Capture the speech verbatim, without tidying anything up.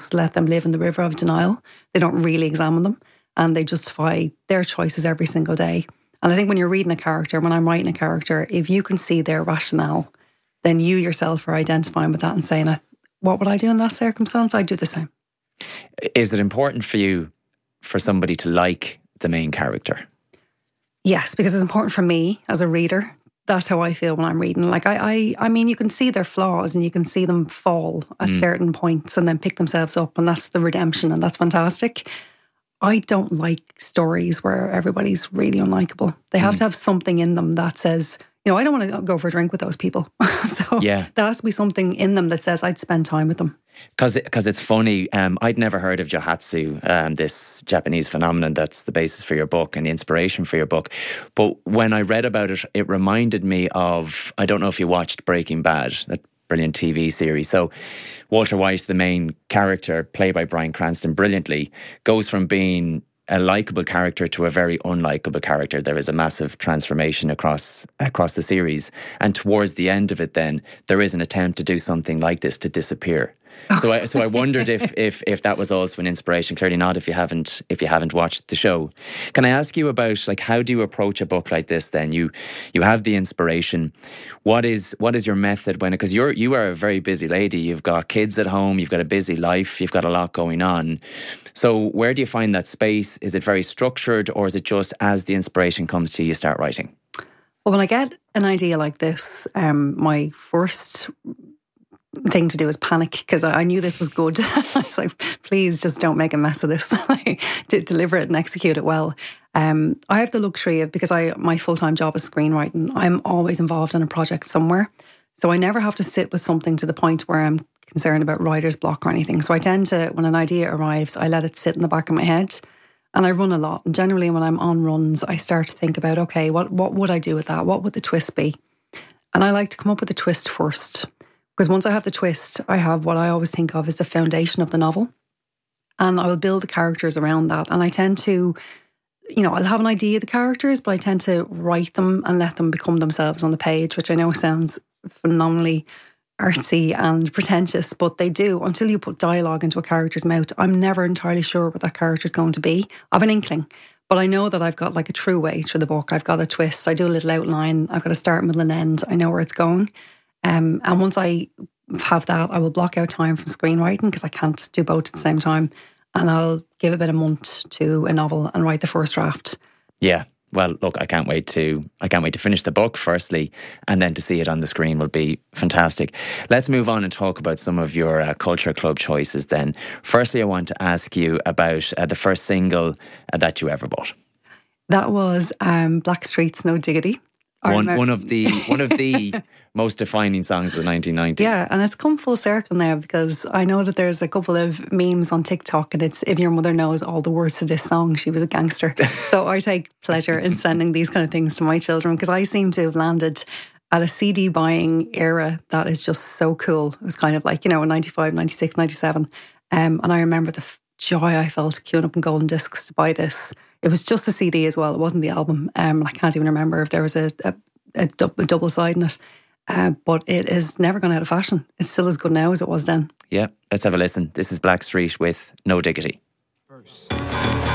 just let them live in the river of denial. They don't really examine them, and they justify their choices every single day. And I think when you're reading a character, when I'm writing a character, if you can see their rationale, then you yourself are identifying with that and saying, what would I do in that circumstance? I'd do the same. Is it important for you for somebody to like the main character? Yes, because it's important for me as a reader. That's how I feel when I'm reading. Like I, I, I mean, you can see their flaws and you can see them fall at mm. certain points and then pick themselves up, and that's the redemption, and that's fantastic. I don't like stories where everybody's really unlikable. They have mm. to have something in them that says, you know, I don't want to go for a drink with those people. So yeah. there has to be something in them that says I'd spend time with them. Because because it's funny, um, I'd never heard of Johatsu, um, this Japanese phenomenon that's the basis for your book and the inspiration for your book. But when I read about it, it reminded me of, I don't know if you watched Breaking Bad, that brilliant T V series. So Walter White, the main character, played by Bryan Cranston brilliantly, goes from being a likeable character to a very unlikable character. There is a massive transformation across across the series. And towards the end of it then, there is an attempt to do something like this, to disappear. Oh. So I so I wondered if if if that was also an inspiration. Clearly not if you haven't if you haven't watched the show. Can I ask you about, like, how do you approach a book like this then? You you have the inspiration. What is what is your method when, because you're you are a very busy lady. You've got kids at home, you've got a busy life, you've got a lot going on. So where do you find that space? Is it very structured, or is it just as the inspiration comes to you, you start writing? Well, when I get an idea like this, um, my first thing to do is panic, because I knew this was good. I was like, please just don't make a mess of this. To deliver it and execute it well. Um, I have the luxury of, because I my full-time job is screenwriting, I'm always involved in a project somewhere. So I never have to sit with something to the point where I'm concerned about writer's block or anything. So I tend to, when an idea arrives, I let it sit in the back of my head, and I run a lot. And generally when I'm on runs, I start to think about, okay, what, what would I do with that? What would the twist be? And I like to come up with the twist first. Because once I have the twist, I have what I always think of as the foundation of the novel. And I will build the characters around that. And I tend to, you know, I'll have an idea of the characters, but I tend to write them and let them become themselves on the page, which I know sounds phenomenally artsy and pretentious, but they do. Until you put dialogue into a character's mouth, I'm never entirely sure what that character's going to be. I have an inkling, but I know that I've got like a true way through the book. I've got a twist. I do a little outline. I've got a start, middle and end. I know where it's going. Um, and once I have that, I will block out time from screenwriting, because I can't do both at the same time. And I'll give a bit of month to a novel and write the first draft. Yeah. Well, look, I can't wait to I can't wait to finish the book, firstly, and then to see it on the screen will be fantastic. Let's move on and talk about some of your uh, Culture Club choices then. Firstly, I want to ask you about uh, the first single uh, that you ever bought. That was um, Blackstreet's No Diggity. One, one of the one of the most defining songs of the nineteen nineties. Yeah, and it's come full circle now, because I know that there's a couple of memes on TikTok, and it's, if your mother knows all the words to this song, she was a gangster. So I take pleasure in sending these kind of things to my children, because I seem to have landed at a C D buying era that is just so cool. It was kind of like, you know, in ninety-five, ninety-six, ninety-seven. Um, and I remember the f- joy I felt queuing up in Golden Discs to buy this. It was just a C D as well. It wasn't the album. Um, I can't even remember if there was a, a, a, a double side in it. Uh, but it is never gone out of fashion. It's still as good now as it was then. Yeah, let's have a listen. This is Blackstreet with No Diggity. First.